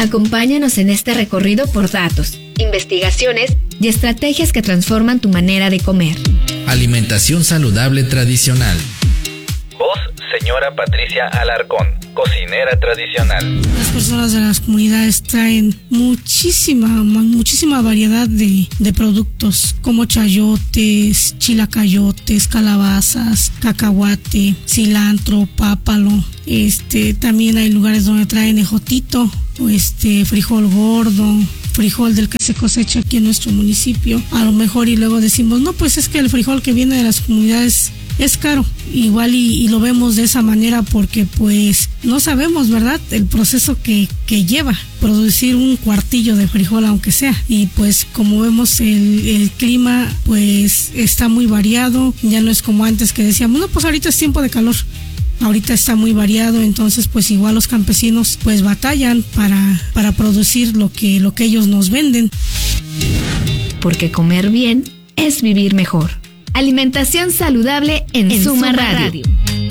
Acompáñanos en este recorrido por datos, investigaciones y estrategias que transforman tu manera de comer. Alimentación saludable tradicional. Voz, señora Patricia Alarcón, cocinera tradicional. Las personas de las comunidades traen muchísima variedad de productos, como chayotes, chilacayotes, calabazas, cacahuate, cilantro, pápalo. También hay lugares donde traen ejotito, frijol gordo, frijol del que se cosecha aquí en nuestro municipio. A lo mejor y luego decimos, no, pues es que el frijol que viene de las comunidades es caro. Igual y lo vemos de esa manera porque pues no sabemos, ¿verdad?, el proceso que lleva producir un cuartillo de frijol, aunque sea. Y pues como vemos el clima pues está muy variado. Ya no es como antes que decíamos, no, pues ahorita es tiempo de calor. Ahorita está muy variado, entonces pues igual los campesinos pues batallan para producir lo que ellos nos venden. Porque comer bien es vivir mejor. Alimentación saludable en Suma Radio.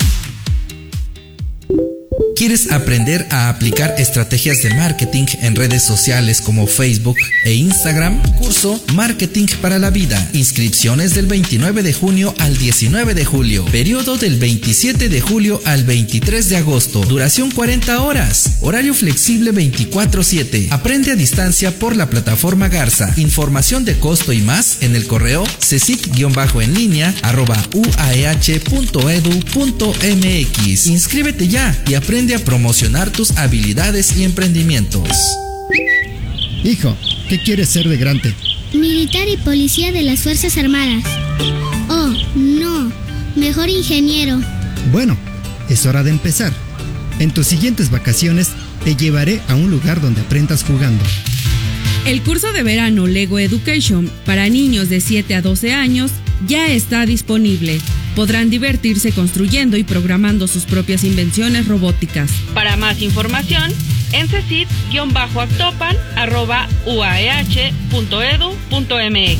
¿Quieres aprender a aplicar estrategias de marketing en redes sociales como Facebook e Instagram? Curso Marketing para la Vida. Inscripciones del 29 de junio al 19 de julio. Periodo del 27 de julio al 23 de agosto. Duración 40 horas. Horario flexible 24/7. Aprende a distancia por la plataforma Garza. Información de costo y más en el correo cecic-en-línea@uaeh.edu.mx. Inscríbete ya y aprende a promocionar tus habilidades y emprendimientos. Hijo, ¿qué quieres ser de grande? Militar y policía de las Fuerzas Armadas. Oh, no, mejor ingeniero. Bueno, es hora de empezar. En tus siguientes vacaciones te llevaré a un lugar donde aprendas jugando. El curso de verano Lego Education para niños de 7 a 12 años ya está disponible. Podrán divertirse construyendo y programando sus propias invenciones robóticas. Para más información, en cecit-actopan@uaeh.edu.mx.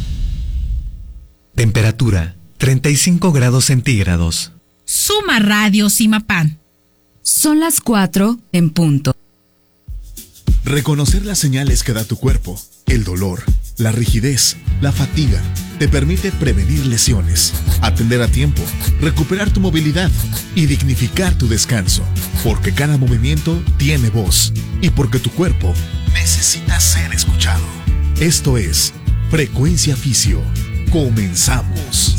Temperatura 35 grados centígrados. Suma Radio Simapán. Son las 4 en punto. Reconocer las señales que da tu cuerpo, el dolor, la rigidez, la fatiga, te permite prevenir lesiones, atender a tiempo, recuperar tu movilidad y dignificar tu descanso, porque cada movimiento tiene voz y porque tu cuerpo necesita ser escuchado. Esto es Frecuencia Fisio. Comenzamos.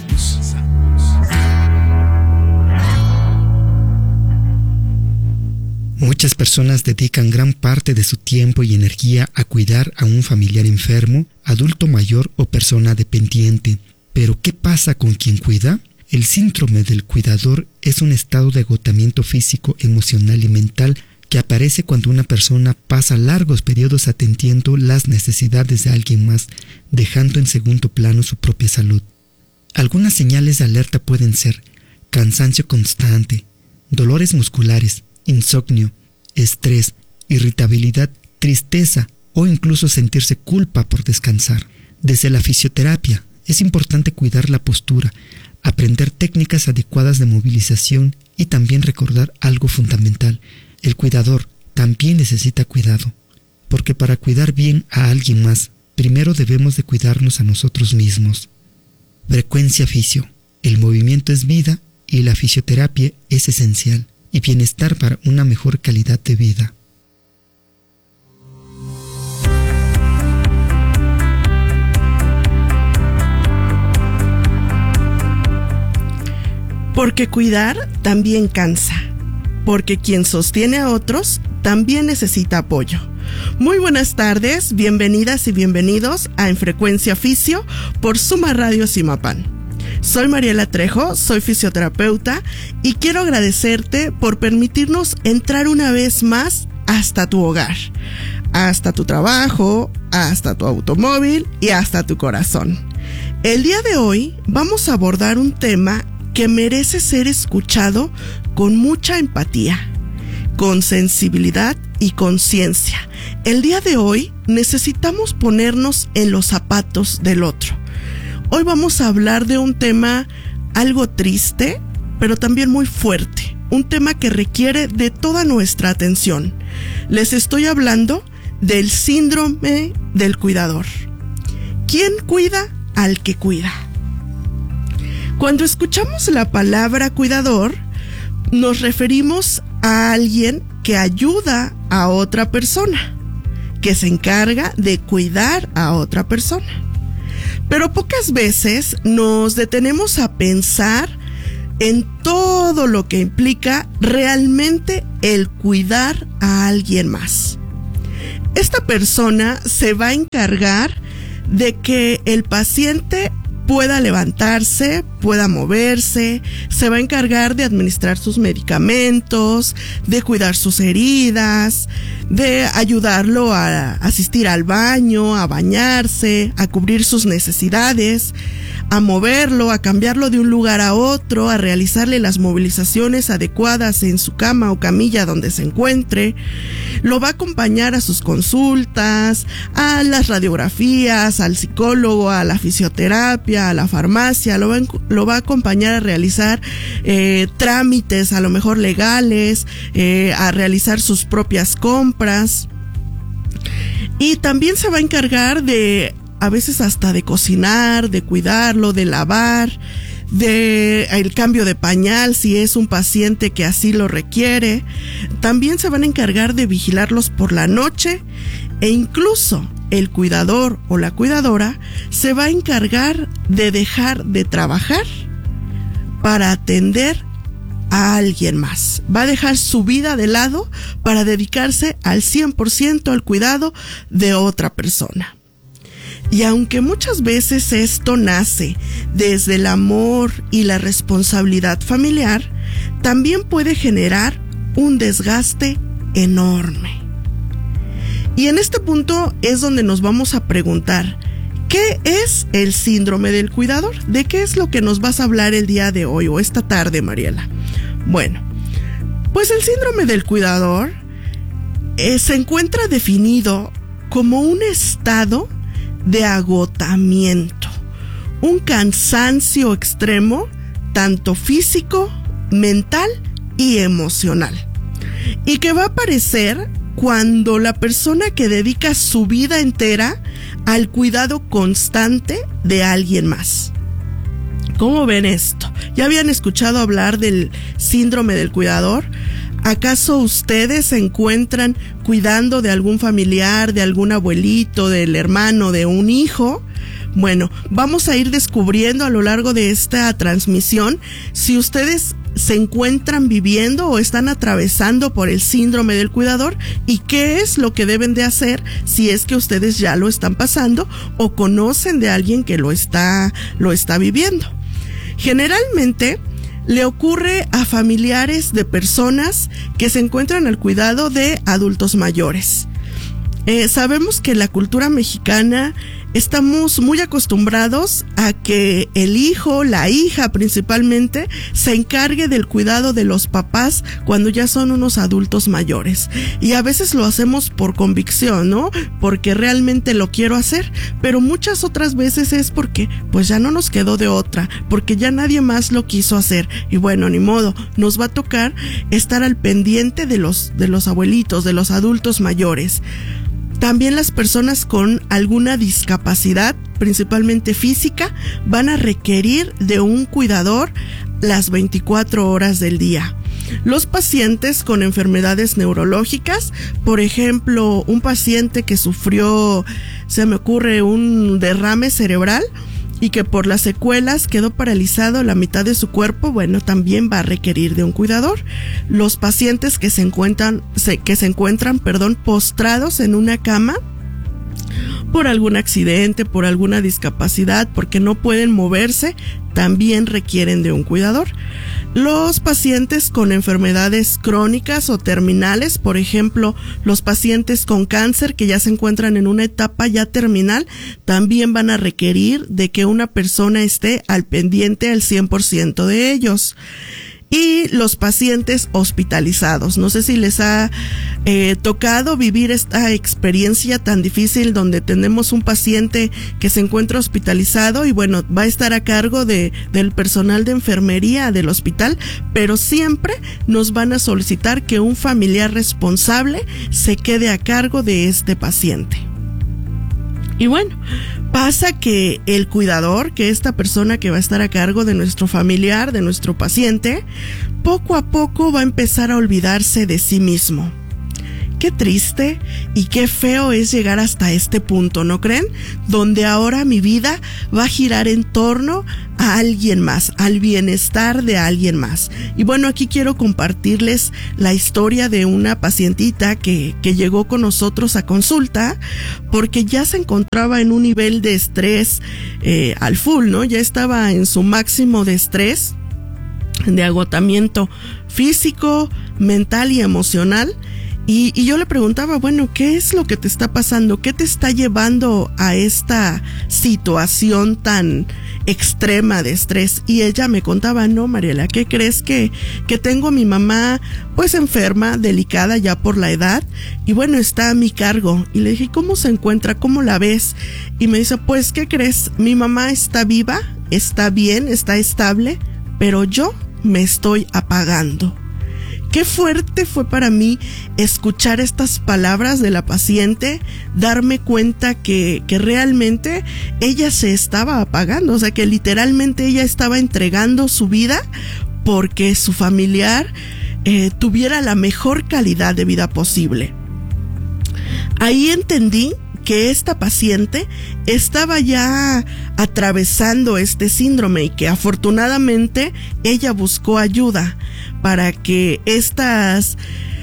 Muchas personas dedican gran parte de su tiempo y energía a cuidar a un familiar enfermo, adulto mayor o persona dependiente. Pero ¿qué pasa con quien cuida? El síndrome del cuidador es un estado de agotamiento físico, emocional y mental que aparece cuando una persona pasa largos periodos atendiendo las necesidades de alguien más, dejando en segundo plano su propia salud. Algunas señales de alerta pueden ser cansancio constante, dolores musculares, insomnio, estrés, irritabilidad, tristeza o incluso sentirse culpa por descansar. Desde la fisioterapia es importante cuidar la postura, aprender técnicas adecuadas de movilización y también recordar algo fundamental: el cuidador también necesita cuidado, porque para cuidar bien a alguien más, primero debemos de cuidarnos a nosotros mismos. Frecuencia Fisio. El movimiento es vida y la fisioterapia es esencial y bienestar para una mejor calidad de vida. Porque cuidar también cansa, porque quien sostiene a otros también necesita apoyo. Muy buenas tardes, bienvenidas y bienvenidos a En Frecuencia Fisio por Suma Radio Simapán. Soy Mariela Trejo, soy fisioterapeuta y quiero agradecerte por permitirnos entrar una vez más hasta tu hogar, hasta tu trabajo, hasta tu automóvil y hasta tu corazón. El día de hoy vamos a abordar un tema que merece ser escuchado con mucha empatía, con sensibilidad y conciencia. El día de hoy necesitamos ponernos en los zapatos del otro. Hoy vamos a hablar de un tema algo triste, pero también muy fuerte, un tema que requiere de toda nuestra atención. Les estoy hablando del síndrome del cuidador. ¿Quién cuida al que cuida? Cuando escuchamos la palabra cuidador, nos referimos a alguien que ayuda a otra persona, que se encarga de cuidar a otra persona. Pero pocas veces nos detenemos a pensar en todo lo que implica realmente el cuidar a alguien más. Esta persona se va a encargar de que el paciente pueda levantarse, pueda moverse, se va a encargar de administrar sus medicamentos, de cuidar sus heridas, de ayudarlo a asistir al baño, a bañarse, a cubrir sus necesidades, a moverlo, a cambiarlo de un lugar a otro, a realizarle las movilizaciones adecuadas en su cama o camilla donde se encuentre. Lo va a acompañar a sus consultas, a las radiografías, al psicólogo, a la fisioterapia, a la farmacia. Lo va a acompañar a realizar trámites, a lo mejor legales, a realizar sus propias compras. Y también se va a encargar de, a veces hasta de cocinar, de cuidarlo, de lavar, de el cambio de pañal si es un paciente que así lo requiere. También se van a encargar de vigilarlos por la noche, e incluso el cuidador o la cuidadora se va a encargar de dejar de trabajar para atender a alguien más. Va a dejar su vida de lado para dedicarse al 100% al cuidado de otra persona. Y aunque muchas veces esto nace desde el amor y la responsabilidad familiar, también puede generar un desgaste enorme. Y en este punto es donde nos vamos a preguntar, ¿qué es el síndrome del cuidador? ¿De qué es lo que nos vas a hablar el día de hoy o esta tarde, Mariela? Bueno, pues el síndrome del cuidador se encuentra definido como un estado de agotamiento, un cansancio extremo, tanto físico, mental y emocional, y que va a aparecer cuando la persona que dedica su vida entera al cuidado constante de alguien más. ¿Cómo ven esto? ¿Ya habían escuchado hablar del síndrome del cuidador? ¿Acaso ustedes se encuentran cuidando de algún familiar, de algún abuelito, del hermano, de un hijo? Bueno, vamos a ir descubriendo a lo largo de esta transmisión si ustedes se encuentran viviendo o están atravesando por el síndrome del cuidador y qué es lo que deben de hacer si es que ustedes ya lo están pasando o conocen de alguien que lo está viviendo. Generalmente le ocurre a familiares de personas que se encuentran al cuidado de adultos mayores. Sabemos que en la cultura mexicana estamos muy acostumbrados a que el hijo, la hija principalmente, se encargue del cuidado de los papás cuando ya son unos adultos mayores. Y a veces lo hacemos por convicción, ¿no? Porque realmente lo quiero hacer, pero muchas otras veces es porque pues ya no nos quedó de otra, porque ya nadie más lo quiso hacer. Y bueno, ni modo, nos va a tocar estar al pendiente de los abuelitos, de los adultos mayores. También las personas con alguna discapacidad, principalmente física, van a requerir de un cuidador las 24 horas del día. Los pacientes con enfermedades neurológicas, por ejemplo, un paciente que sufrió, se me ocurre, un derrame cerebral y que por las secuelas quedó paralizado la mitad de su cuerpo, bueno, también va a requerir de un cuidador. Los pacientes que se encuentran, postrados en una cama por algún accidente, por alguna discapacidad, porque no pueden moverse, también requieren de un cuidador. Los pacientes con enfermedades crónicas o terminales, por ejemplo, los pacientes con cáncer que ya se encuentran en una etapa ya terminal, también van a requerir de que una persona esté al pendiente al 100% de ellos. y los pacientes hospitalizados. No sé si les ha tocado vivir esta experiencia tan difícil donde tenemos un paciente que se encuentra hospitalizado y bueno, va a estar a cargo del personal de enfermería del hospital, pero siempre nos van a solicitar que un familiar responsable se quede a cargo de este paciente. Y bueno, pasa que el cuidador, que esta persona que va a estar a cargo de nuestro familiar, de nuestro paciente, poco a poco va a empezar a olvidarse de sí mismo. Qué triste y qué feo es llegar hasta este punto, ¿no creen? Donde ahora mi vida va a girar en torno a alguien más, al bienestar de alguien más. Y bueno, aquí quiero compartirles la historia de una pacientita que llegó con nosotros a consulta porque ya se encontraba en un nivel de estrés al full, ¿no? Ya estaba en su máximo de estrés, de agotamiento físico, mental y emocional. Y yo le preguntaba, bueno, ¿qué es lo que te está pasando? ¿Qué te está llevando a esta situación tan extrema de estrés? Y ella me contaba, no, Mariela, ¿qué crees? Que tengo a mi mamá pues enferma, delicada ya por la edad, y bueno, está a mi cargo. Y le dije, ¿cómo se encuentra? ¿Cómo la ves? Y me dice, pues, ¿qué crees? Mi mamá está viva, está bien, está estable, pero yo me estoy apagando. Qué fuerte fue para mí escuchar estas palabras de la paciente, darme cuenta que realmente ella se estaba apagando, o sea que literalmente ella estaba entregando su vida porque su familiar tuviera la mejor calidad de vida posible. Ahí entendí que esta paciente estaba ya atravesando este síndrome y que afortunadamente ella buscó ayuda para que estos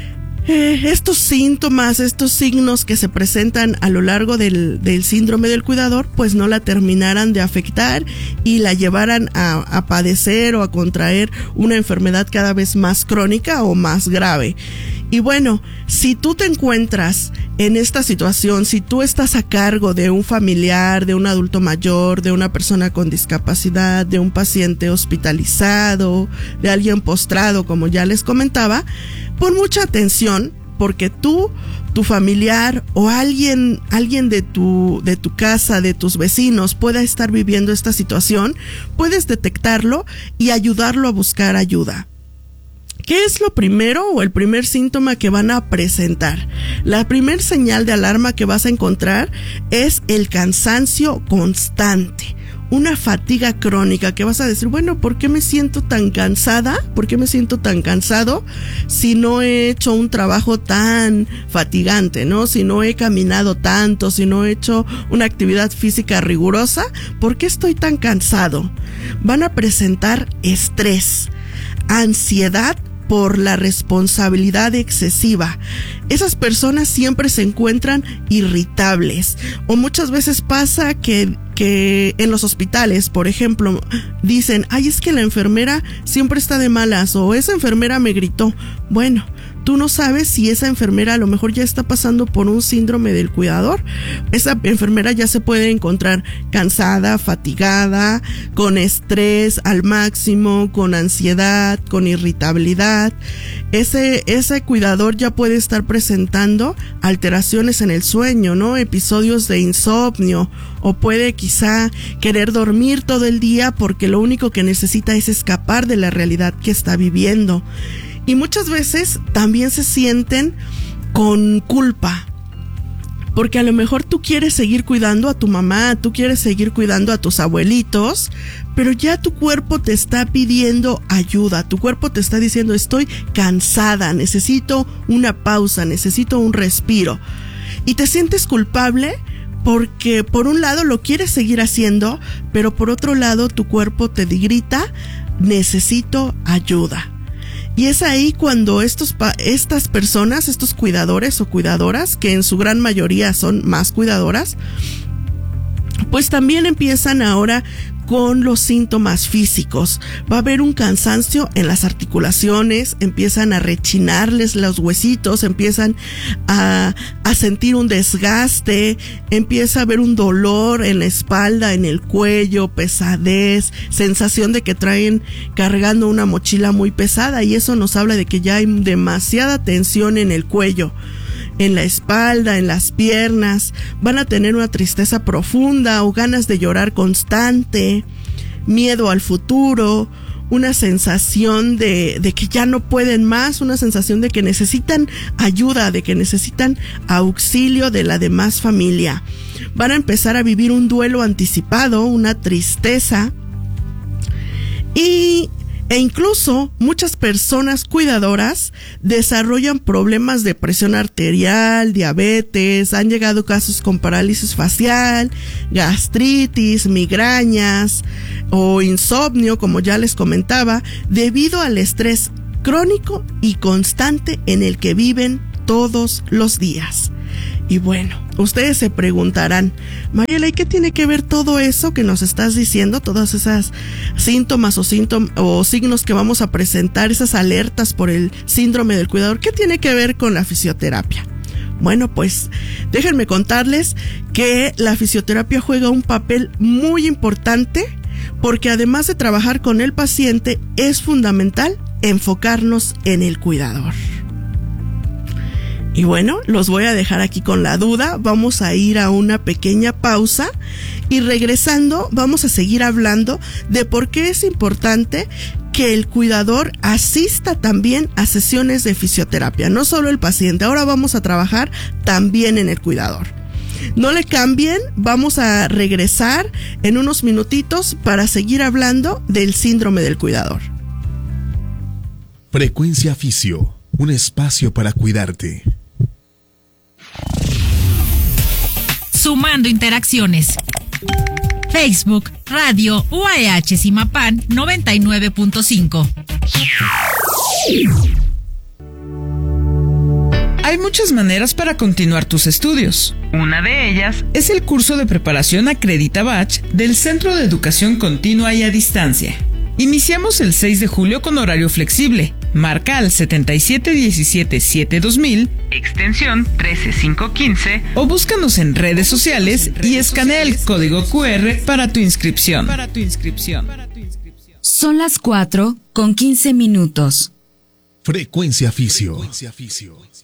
síntomas, estos signos que se presentan a lo largo del síndrome del cuidador, pues no la terminaran de afectar y la llevaran a padecer o a contraer una enfermedad cada vez más crónica o más grave. Y bueno, si tú te encuentras en esta situación, si tú estás a cargo de un familiar, de un adulto mayor, de una persona con discapacidad, de un paciente hospitalizado, de alguien postrado, como ya les comentaba, pon mucha atención porque tú, tu familiar o alguien de tu casa, de tus vecinos pueda estar viviendo esta situación, puedes detectarlo y ayudarlo a buscar ayuda. ¿Qué es lo primero o el primer síntoma que van a presentar? La primer señal de alarma que vas a encontrar es el cansancio constante, una fatiga crónica que vas a decir, bueno, ¿por qué me siento tan cansada? ¿Por qué me siento tan cansado si no he hecho un trabajo tan fatigante, ¿no? Si no he caminado tanto, si no he hecho una actividad física rigurosa, ¿por qué estoy tan cansado? Van a presentar estrés, ansiedad por la responsabilidad excesiva. Esas personas siempre se encuentran irritables o muchas veces pasa que en los hospitales, por ejemplo, dicen, ay, es que la enfermera siempre está de malas o esa enfermera me gritó. Bueno, tú no sabes si esa enfermera a lo mejor ya está pasando por un síndrome del cuidador. Esa enfermera ya se puede encontrar cansada, fatigada, con estrés al máximo, con ansiedad, con irritabilidad. Ese cuidador ya puede estar presentando alteraciones en el sueño, ¿no? Episodios de insomnio, o puede quizá querer dormir todo el día porque lo único que necesita es escapar de la realidad que está viviendo. Y muchas veces también se sienten con culpa, porque a lo mejor tú quieres seguir cuidando a tu mamá, tú quieres seguir cuidando a tus abuelitos, pero ya tu cuerpo te está pidiendo ayuda, tu cuerpo te está diciendo, estoy cansada, necesito una pausa, necesito un respiro. Y te sientes culpable porque por un lado lo quieres seguir haciendo, pero por otro lado tu cuerpo te grita, necesito ayuda. Y es ahí cuando estas personas, estos cuidadores o cuidadoras, que en su gran mayoría son más cuidadoras, pues también empiezan ahora con los síntomas físicos. Va a haber un cansancio en las articulaciones, empiezan a rechinarles los huesitos, empiezan a sentir un desgaste, empieza a haber un dolor en la espalda, en el cuello, pesadez, sensación de que traen cargando una mochila muy pesada, y eso nos habla de que ya hay demasiada tensión en el cuello, en la espalda, en las piernas. Van a tener una tristeza profunda o ganas de llorar constante, miedo al futuro, una sensación de que ya no pueden más, una sensación de que necesitan ayuda, de que necesitan auxilio de la demás familia. Van a empezar a vivir un duelo anticipado, una tristeza, e incluso muchas personas cuidadoras desarrollan problemas de presión arterial, diabetes, han llegado casos con parálisis facial, gastritis, migrañas o insomnio, como ya les comentaba, debido al estrés crónico y constante en el que viven todos los días. Y bueno, ustedes se preguntarán, Mariela, ¿y qué tiene que ver todo eso que nos estás diciendo? Todas esas síntomas o signos que vamos a presentar, esas alertas por el síndrome del cuidador, ¿qué tiene que ver con la fisioterapia? Bueno, pues déjenme contarles que la fisioterapia juega un papel muy importante, porque además de trabajar con el paciente, es fundamental enfocarnos en el cuidador. Y bueno, los voy a dejar aquí con la duda. Vamos a ir a una pequeña pausa y regresando vamos a seguir hablando de por qué es importante que el cuidador asista también a sesiones de fisioterapia. No solo el paciente, ahora vamos a trabajar también en el cuidador. No le cambien, vamos a regresar en unos minutitos para seguir hablando del síndrome del cuidador. Frecuencia Fisio, un espacio para cuidarte. Sumando interacciones. Facebook, Radio UAH Zimapán 99.5. Hay muchas maneras para continuar tus estudios. Una de ellas es el curso de preparación Acredita Batch del Centro de Educación Continua y a Distancia. Iniciamos el 6 de julio con horario flexible. Marca al 7717-2000, extensión 13515, o búscanos en redes sociales y escanea el código QR para tu inscripción. Son las 4:15. Frecuencia Fisio.